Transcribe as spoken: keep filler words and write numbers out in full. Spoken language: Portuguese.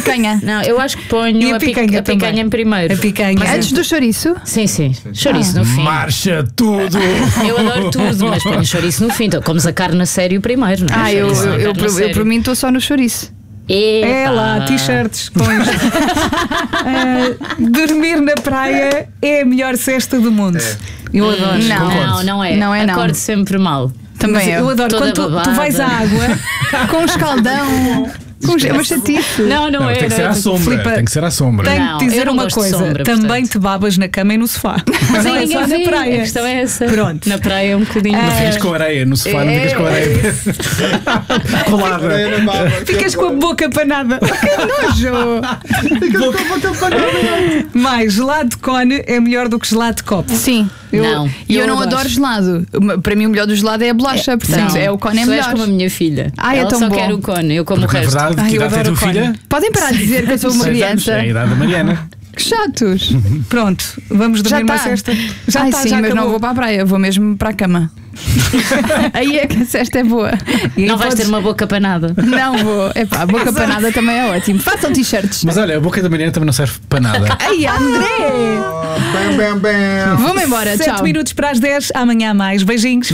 picanha. Não, eu acho que ponho E a a, pic- picanha a picanha também. em primeiro. A picanha. Mas antes do chouriço? Sim, sim. Chouriço no fim. Marcha tudo! Eu adoro tudo, mas ponho chouriço no fim. Então, comes a carne a sério primeiro, não é? Ah, eu, Chouriço, eu, a eu, carne a eu, sério. por mim estou só no chouriço. É lá, Epá. t-shirts com isto. Ah, dormir na praia é a melhor cesta do mundo. Eu adoro. Não. Não, não é. Não é, não. Acordo sempre mal. Também Mas eu. eu adoro Toda quando tu, tu babada. vais à água. Com um escaldão. Com é uma chatice. Não, não, Não, é. tem que não ser é. à sombra. Filipa, Tem que ser à sombra. Tenho Não, que dizer eu não uma gosto de coisa: sombra, também portanto. te babas na cama e no sofá. Mas não é Sim, só a na ver, praia. A questão é essa. Pronto. Na praia é um bocadinho. Não ficas com areia no sofá, não ficas com areia colada. Ficas com a boca panada. Que nojo! Mais gelado de cone é melhor do que gelado de copo. Sim. Eu, Não. E eu, Eu não adoro. adoro gelado. Para mim, o melhor do gelado é a bolacha. Portanto, Não, é o cone é tu és melhor. como a minha filha. Ai, é Ela tão só bom. quer o cone, eu como Porque, o na resto. verdade, Ai, que eu idade tem a adoro tua o cone. filha? Podem parar de dizer que eu sou uma Seis anos, criança. é a idade da Mariana. Que chatos. Pronto, vamos dormir Já uma tá. cesta. Já Ai, está, sim, já mas acabou. não vou para a praia, vou mesmo para a cama. Aí é que a cesta é boa. E aí Não vais podes- ter uma boca panada. Não vou. Epá, a boca panada também é ótimo. Façam t-shirts. Mas olha, a boca da Mariana também não serve para nada. Ai, André! Bam, bam, bam. Vamos embora, Sete tchau. minutos para as dez, amanhã há mais. Beijinhos.